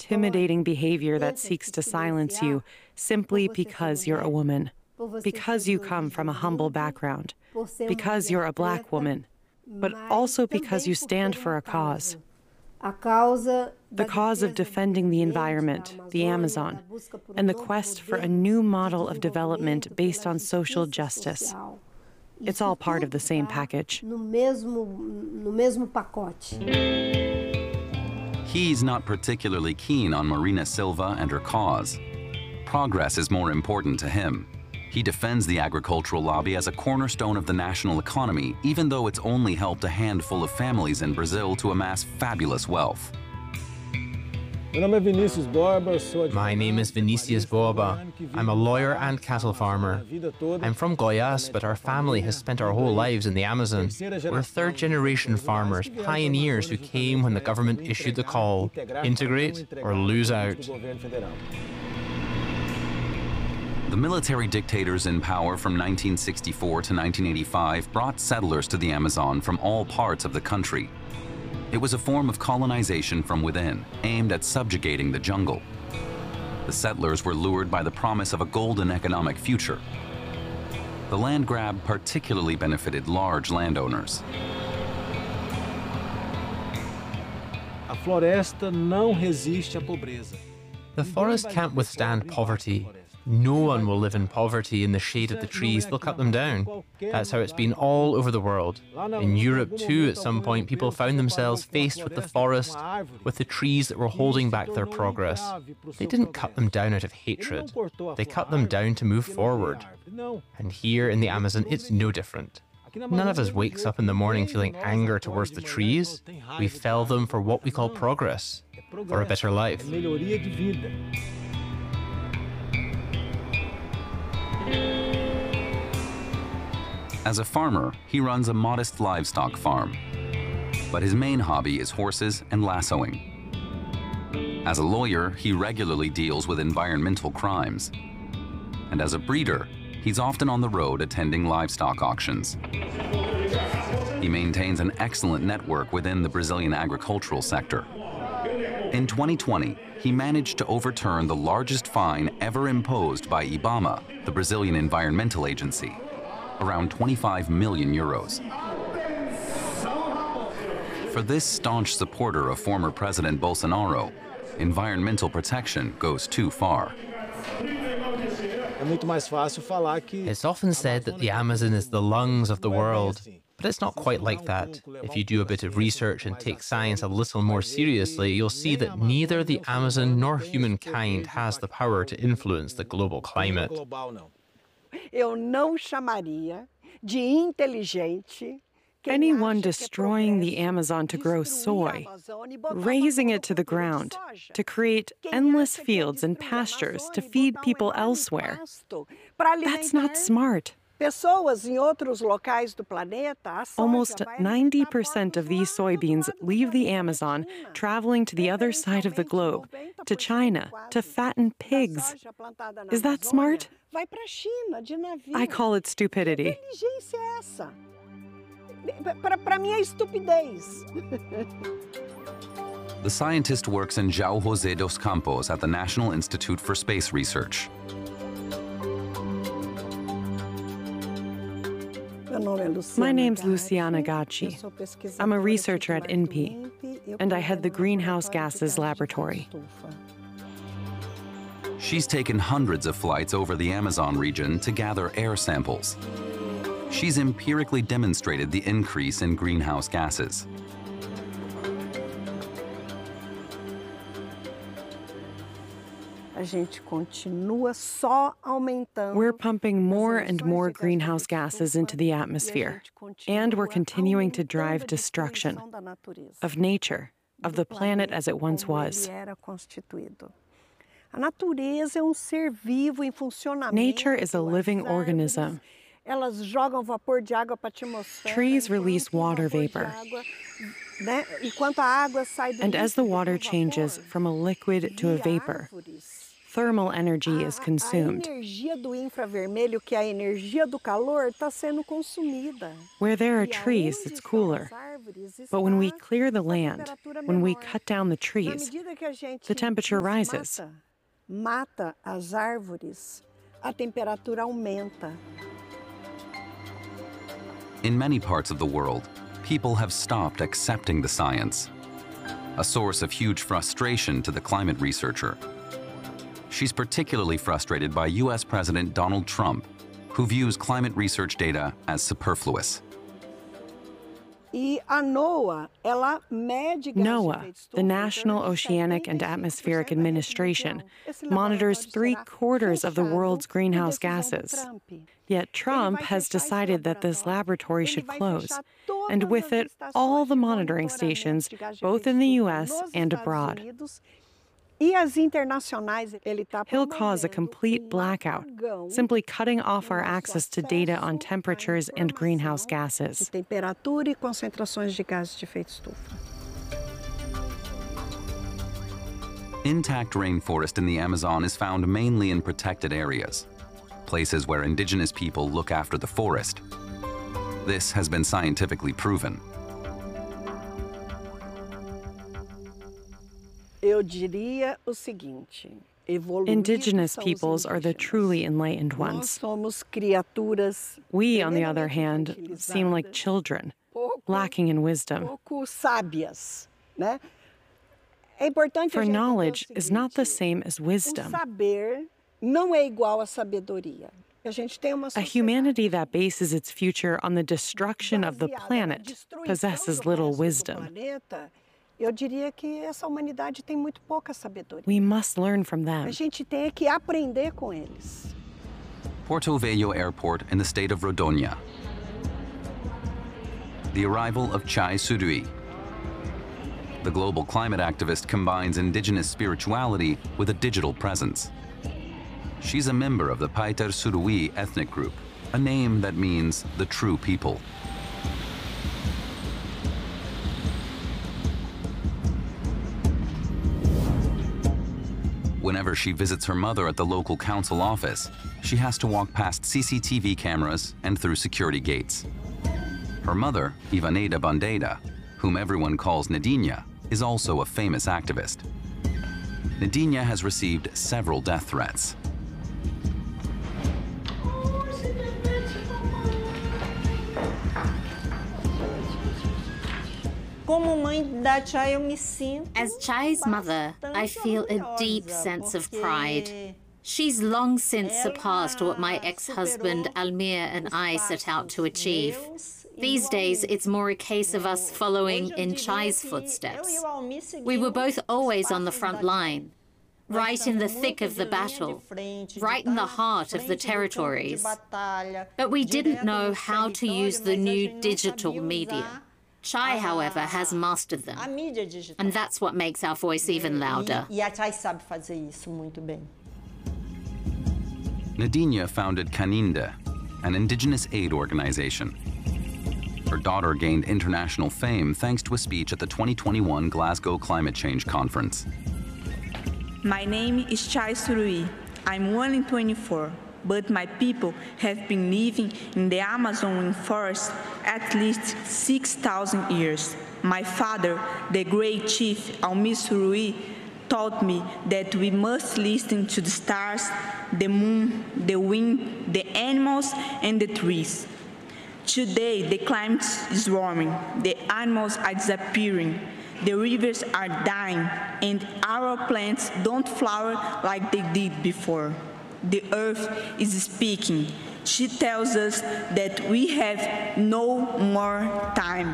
intimidating behavior that seeks to silence you simply because you're a woman, because you come from a humble background, because you're a Black woman, but also because you stand for a cause. The cause of defending the environment, the Amazon, and the quest for a new model of development based on social justice. It's all part of the same package. He's not particularly keen on Marina Silva and her cause. Progress is more important to him. He defends the agricultural lobby as a cornerstone of the national economy, even though it's only helped a handful of families in Brazil to amass fabulous wealth. My name is Vinicius Borba. I'm a lawyer and cattle farmer. I'm from Goiás, but our family has spent our whole lives in the Amazon. We're third-generation farmers, pioneers who came when the government issued the call, integrate or lose out. The military dictators in power from 1964 to 1985 brought settlers to the Amazon from all parts of the country. It was a form of colonization from within, aimed at subjugating the jungle. The settlers were lured by the promise of a golden economic future. The land grab particularly benefited large landowners. The forest can't withstand poverty. No one will live in poverty in the shade of the trees. They'll cut them down. That's how it's been all over the world. In Europe, too, at some point, people found themselves faced with the forest, with the trees that were holding back their progress. They didn't cut them down out of hatred. They cut them down to move forward. And here in the Amazon, it's no different. None of us wakes up in the morning feeling anger towards the trees. We fell them for what we call progress, for a better life. As a farmer, he runs a modest livestock farm. But his main hobby is horses and lassoing. As a lawyer, he regularly deals with environmental crimes. And as a breeder, he's often on the road attending livestock auctions. He maintains an excellent network within the Brazilian agricultural sector. In 2020, he managed to overturn the largest fine ever imposed by IBAMA, the Brazilian Environmental Agency, around 25 million euros. For this staunch supporter of former President Bolsonaro, environmental protection goes too far. It's often said that the Amazon is the lungs of the world, but it's not quite like that. If you do a bit of research and take science a little more seriously, you'll see that neither the Amazon nor humankind has the power to influence the global climate. Anyone destroying the Amazon to grow soy, raising it to the ground, to create endless fields and pastures to feed people elsewhere, that's not smart. Almost 90% of these soybeans leave the Amazon, traveling to the other side of the globe, to China, to fatten pigs. Is that smart? I call it stupidity. The scientist works in João José dos Campos at the National Institute for Space Research. My name's Luciana Gacci. I'm a researcher at INPE, and I head the Greenhouse Gases Laboratory. She's taken hundreds of flights over the Amazon region to gather air samples. She's empirically demonstrated the increase in greenhouse gases. We're pumping more and more greenhouse gases into the atmosphere, and we're continuing to drive destruction of nature, of the planet as it once was. Nature is a living organism. Trees release water vapor. And as the water changes from a liquid to a vapor, thermal energy is consumed. Where there are trees, it's cooler. But when we clear the land, when we cut down the trees, the temperature rises. Mata as árvores, a temperatura aumenta. In many parts of the world, people have stopped accepting the science, a source of huge frustration to the climate researcher. She's particularly frustrated by US President Donald Trump, who views climate research data as superfluous. NOAA, the National Oceanic and Atmospheric Administration, monitors 3/4 of the world's greenhouse gases. Yet Trump has decided that this laboratory should close, and with it, all the monitoring stations, both in the US and abroad. He'll cause a complete blackout, simply cutting off our access to data on temperatures and greenhouse gases. Intact rainforest in the Amazon is found mainly in protected areas, places where indigenous people look after the forest. This has been scientifically proven. Indigenous peoples are the truly enlightened ones. We, on the other hand, seem like children, lacking in wisdom. For knowledge is not the same as wisdom. A humanity that bases its future on the destruction of the planet possesses little wisdom. We must learn from them. Porto Velho Airport in the state of Rondônia. The arrival of Chai Surui. The global climate activist combines indigenous spirituality with a digital presence. She's a member of the Paiter Surui ethnic group, a name that means the true people. Whenever she visits her mother at the local council office, she has to walk past CCTV cameras and through security gates. Her mother, Ivaneida Bandeira, whom everyone calls Nadinha, is also a famous activist. Nadinha has received several death threats. As Chai's mother, I feel a deep sense of pride. She's long since surpassed what my ex-husband Almir and I set out to achieve. These days, it's more a case of us following in Chai's footsteps. We were both always on the front line, right in the thick of the battle, right in the heart of the territories. But we didn't know how to use the new digital media. Chai, however, has mastered them, and that's what makes our voice even louder. Nadinha founded Caninde, an indigenous aid organization. Her daughter gained international fame thanks to a speech at the 2021 Glasgow Climate Change Conference. My name is Chai Surui. I'm 1 in 24. But my people have been living in the Amazon forest at least 6,000 years. My father, the great chief Almir Surui, taught me that we must listen to the stars, the moon, the wind, the animals, and the trees. Today, the climate is warming, the animals are disappearing, the rivers are dying, and our plants don't flower like they did before. The earth is speaking. She tells us that we have no more time.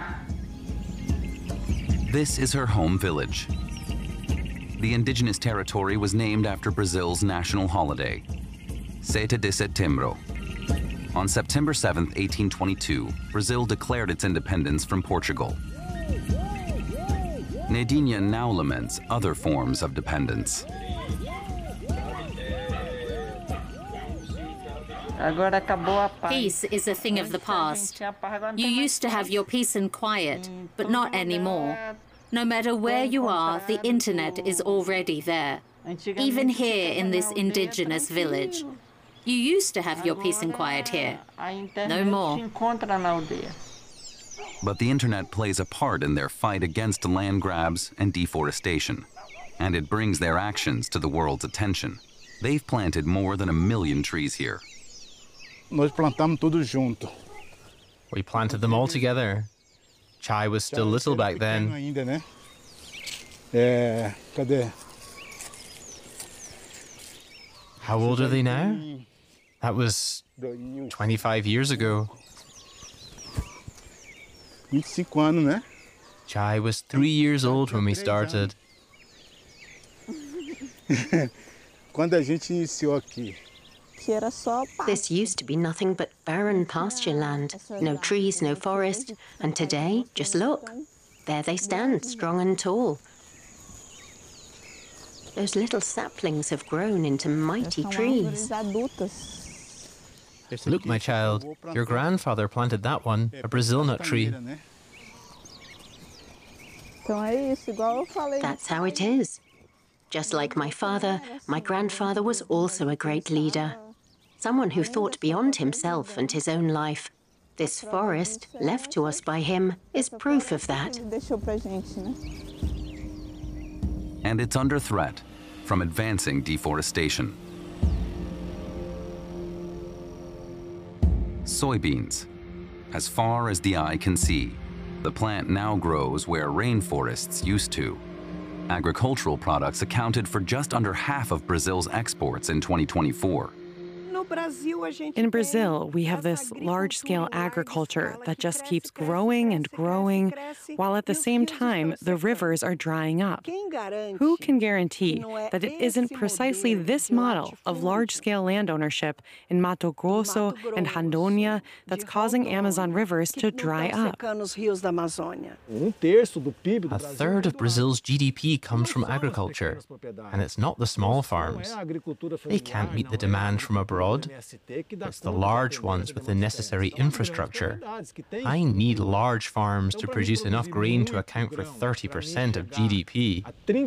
This is her home village. The indigenous territory was named after Brazil's national holiday, 7 de Setembro. On September 7, 1822, Brazil declared its independence from Portugal. Nadinha now laments other forms of dependence. Peace is a thing of the past. You used to have your peace and quiet, but not anymore. No matter where you are, the internet is already there. Even here in this indigenous village. You used to have your peace and quiet here. No more. But the internet plays a part in their fight against land grabs and deforestation, and it brings their actions to the world's attention. They've planted more than 1 million trees here. Nós plantamos tudo junto. We planted them all together. Chai was still little back then. Ainda, né? Cadê? How old are they now? That was 25 years ago. 25 anos, né? Chai was 3 years old when we started. Quando a gente iniciou aqui. This used to be nothing but barren pasture land, no trees, no forest, and today, just look, there they stand, strong and tall. Those little saplings have grown into mighty trees. Look, my child, your grandfather planted that one, a Brazil nut tree. That's how it is. Just like my father, my grandfather was also a great leader. Someone who thought beyond himself and his own life. This forest, left to us by him, is proof of that. And it's under threat from advancing deforestation. Soybeans. As far as the eye can see, the plant now grows where rainforests used to. Agricultural products accounted for just under half of Brazil's exports in 2024. In Brazil, we have this large-scale agriculture that just keeps growing and growing, while at the same time, the rivers are drying up. Who can guarantee that it isn't precisely this model of large-scale land ownership in Mato Grosso and Rondônia that's causing Amazon rivers to dry up? A third of Brazil's GDP comes from agriculture, and it's not the small farms. They can't meet the demand from abroad. It's the large ones with the necessary infrastructure. I need large farms to produce enough grain to account for 30% of GDP.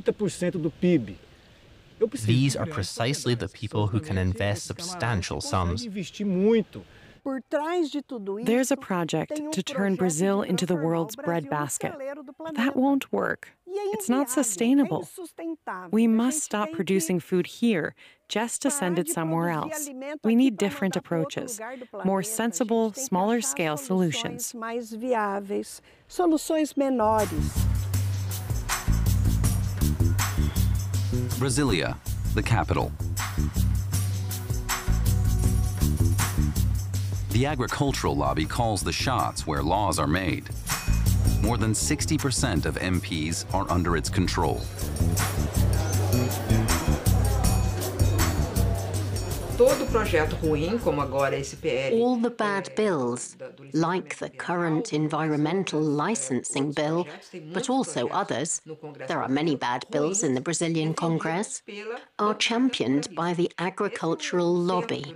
These are precisely the people who can invest substantial sums. There's a project to turn Brazil into the world's breadbasket. That won't work. It's not sustainable. We must stop producing food here just to send it somewhere else. We need different approaches, more sensible, smaller-scale solutions. Brasilia, the capital. The agricultural lobby calls the shots where laws are made. More than 60% of MPs are under its control. All the bad bills, like the current environmental licensing bill, but also others, there are many bad bills in the Brazilian Congress, are championed by the agricultural lobby.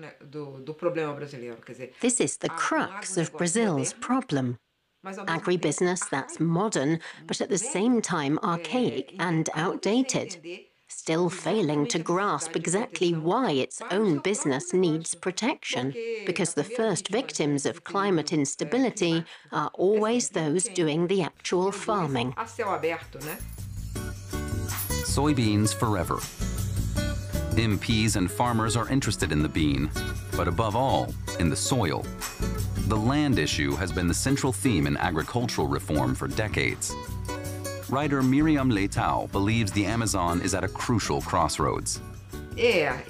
This is the crux of Brazil's problem. Agribusiness that's modern, but at the same time archaic and outdated, still failing to grasp exactly why its own business needs protection, because the first victims of climate instability are always those doing the actual farming. Soybeans forever. MPs and farmers are interested in the bean, but above all, in the soil. The land issue has been the central theme in agricultural reform for decades. Writer Miriam Leitao believes the Amazon is at a crucial crossroads. Yes,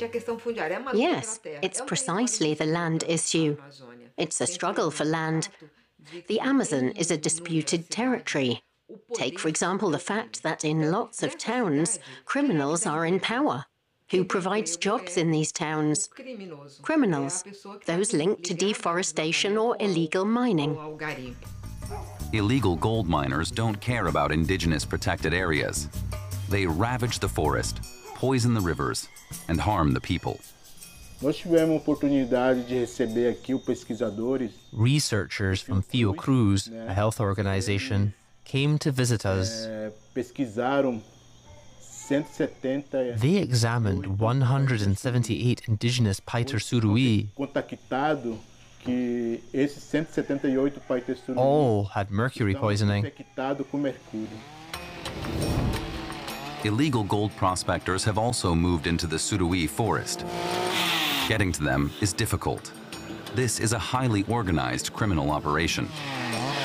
it's precisely the land issue. It's a struggle for land. The Amazon is a disputed territory. Take, for example, the fact that in lots of towns, criminals are in power. Who provides jobs in these towns? Criminals, those linked to deforestation or illegal mining. Illegal gold miners don't care about indigenous protected areas. They ravage the forest, poison the rivers, and harm the people. Researchers from Fiocruz, a health organization, came to visit us. They examined 178 indigenous Paiter Surui. All had mercury poisoning. Illegal gold prospectors have also moved into the Surui forest. Getting to them is difficult. This is a highly organized criminal operation.